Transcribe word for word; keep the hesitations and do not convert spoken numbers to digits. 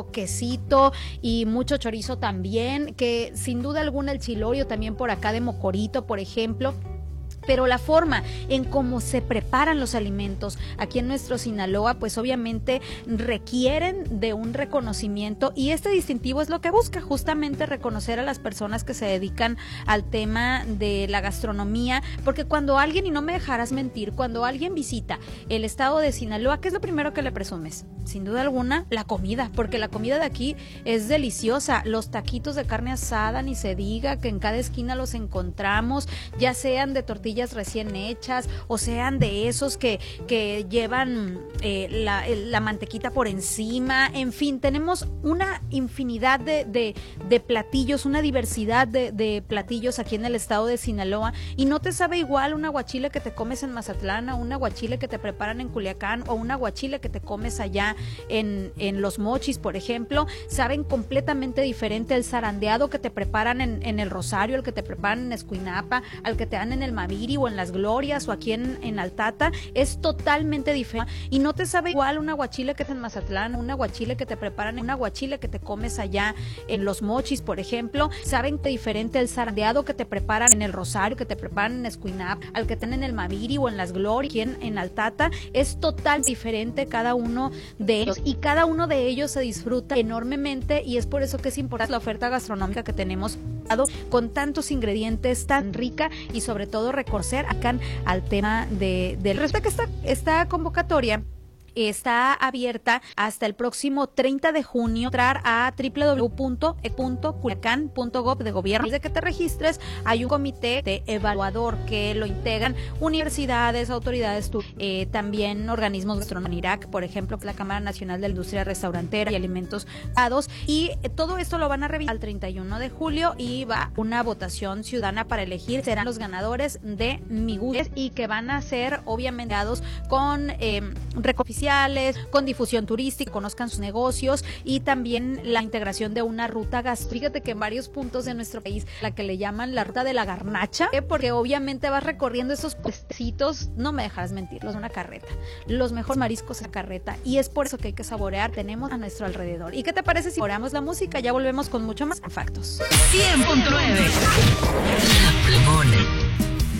mucho quesito y mucho chorizo también, que sin duda alguna el chilorio también por acá de Mocorito, por ejemplo. Pero la forma en cómo se preparan los alimentos aquí en nuestro Sinaloa, pues obviamente requieren de un reconocimiento, y este distintivo es lo que busca, justamente reconocer a las personas que se dedican al tema de la gastronomía, porque cuando alguien, y no me dejarás mentir, cuando alguien visita el estado de Sinaloa, ¿qué es lo primero que le presumes? Sin duda alguna, la comida, porque la comida de aquí es deliciosa. Los taquitos de carne asada, ni se diga, que en cada esquina los encontramos, ya sean de tortilla recién hechas o sean de esos que, que llevan eh, la, la mantequita por encima. En fin, tenemos una infinidad de, de, de platillos, una diversidad de, de platillos aquí en el estado de Sinaloa, y no te sabe igual un aguachile que te comes en Mazatlán, o un aguachile que te preparan en Culiacán, o un aguachile que te comes allá en, en Los Mochis, por ejemplo. Saben completamente diferente el zarandeado que te preparan en, en el Rosario, el que te preparan en Escuinapa, al que te dan en el Maviri o en Las Glorias o aquí en, en Altata. Es totalmente diferente, y no te sabe igual un aguachile que es en Mazatlán, un aguachile que te preparan, un aguachile que te comes allá en Los Mochis, por ejemplo. Saben diferente el zarandeado que te preparan en el Rosario, que te preparan en Escuinapa, al que tienen en el Maviri o en Las Glorias, aquí en, en Altata. Es total diferente cada uno de ellos, y cada uno de ellos se disfruta enormemente, y es por eso que es importante la oferta gastronómica que tenemos con tantos ingredientes tan rica, y sobre todo reconocer acá al tema de, del respecto. Esta, esta convocatoria está abierta hasta el próximo treinta de junio. Entrar a doble u doble u doble u punto e punto culiacán punto gob de gobierno. Desde que te registres hay un comité de evaluador que lo integran universidades, autoridades, eh, también organismos gastronómicos, Irak, por ejemplo, la Cámara Nacional de la Industria Restaurantera y Alimentos Dados, y todo esto lo van a revisar al treinta y uno de julio, y va una votación ciudadana para elegir serán los ganadores de Mi Gusto, y que van a ser obviamente dados con eh, recopilación, con difusión turística, conozcan sus negocios, y también la integración de una ruta gastronómica. Fíjate que en varios puntos de nuestro país, la que le llaman la ruta de la garnacha, ¿eh? Porque obviamente vas recorriendo esos puestecitos, no me dejarás mentir, los de una carreta, los mejores mariscos en la carreta, y es por eso que hay que saborear, tenemos a nuestro alrededor. ¿Y qué te parece si saboreamos la música? Ya volvemos con mucho más factos. cien punto nueve La Plebona.